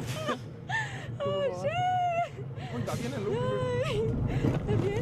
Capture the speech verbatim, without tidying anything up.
Oh, shit! Uy, está bien el look. Ay, está bien.